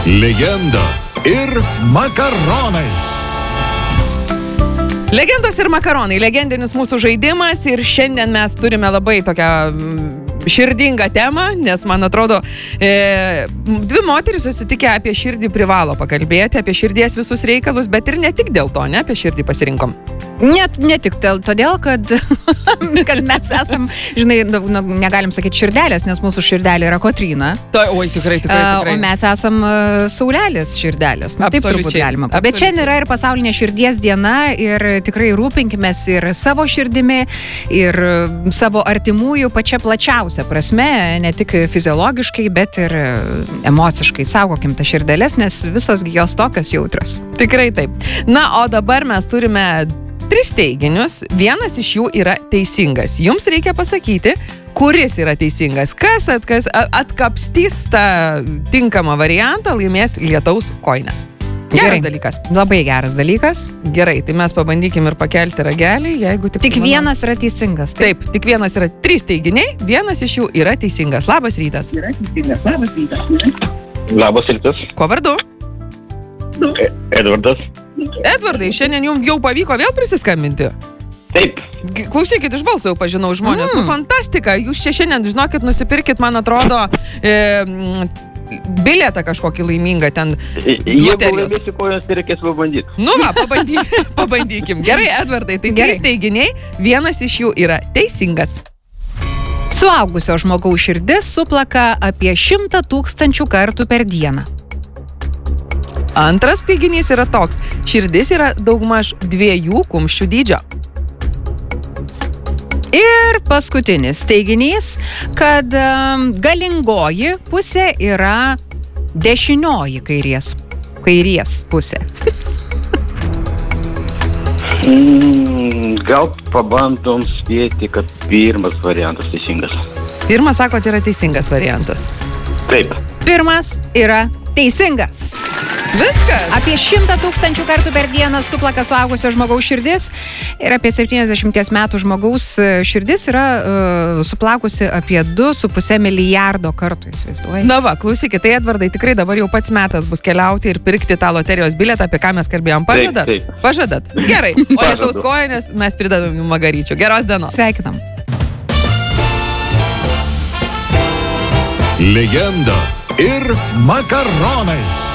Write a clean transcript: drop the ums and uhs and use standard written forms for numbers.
Legendos ir makaronai. Legendos ir makaronai, legendinis mūsų žaidimas ir šiandien mes turime labai tokią širdingą temą, nes man atrodo, dvi moterys susitikę apie širdį privalo pakalbėti, apie širdies visus reikalus, bet ir ne tik dėl to, ne, apie širdį pasirinkom. Ne tik todėl, kad mes esam, žinai, negalim sakyti širdelės, nes mūsų širdelė yra Kotryna. Oi, tikrai. O mes esam saulelės širdelės. Taip turbūt galima. Bet šiandien yra ir pasaulinė širdies diena ir tikrai rūpinkimės ir savo širdimi, ir savo artimųjų pačia plačiausia prasme, ne tik fiziologiškai, bet ir emociškai. Saugokim tą širdelės, nes visos jos tokios jautrios. Tikrai taip. Na, o dabar mes turime 3 teiginius, vienas iš jų yra teisingas. Jums reikia pasakyti, kuris yra teisingas. Kas atkapstys tą tinkamą variantą, laimės lietaus kojines. Geras dalykas. Labai geras dalykas. Gerai, tai mes pabandykim ir pakelti ragelį, jeigu tik vienas yra teisingas. Taip, tik vienas yra 3 teiginiai, vienas iš jų yra teisingas. Labas rytas. Labas rytas. Ko vardu? Edvardas. Edvardai, šiandien jums jau pavyko vėl prisiskambinti? Taip. Klausykit, iš balso jau pažinau žmonės. Fantastika, jūs čia šiandien, žinokit, nusipirkit, man atrodo, bilietą kažkokį laimingą ten. Jeigu laimėsiu kojos, tai reikės pabandyti. Nu va, pabandykim. Gerai, Edvardai, tai 3 teiginiai, vienas iš jų yra teisingas. Suaugusio žmogaus širdis suplaka apie 100 000 kartų per dieną. Antras teiginys yra toks. Širdis yra daugmaž 2 kumščių dydžio. Ir paskutinis teiginys, kad galingoji pusė yra dešinioji kairės pusė. Gal pabandom spėti, kad pirmas variantas teisingas. Pirmas, sakot, yra teisingas variantas. Taip. Pirmas yra teisingas. Viskas. Apie 100 000 kartų per dieną suplaka suaugusio žmogaus širdis ir apie 70 metų žmogaus širdis yra suplakusi apie 2,5 milijardo kartų, įsivaizduoji. Na va, klausykit, tai Edvardai, tikrai dabar jau pats metas bus keliauti ir pirkti tą loterijos bilietą, apie ką mes kalbėjom. Pažadat? Taip. Pažadat. Gerai. O lietaus kojines mes pridedam jums magaryčių. Geros dienos. Sveikinam. Legendos ir makaronai.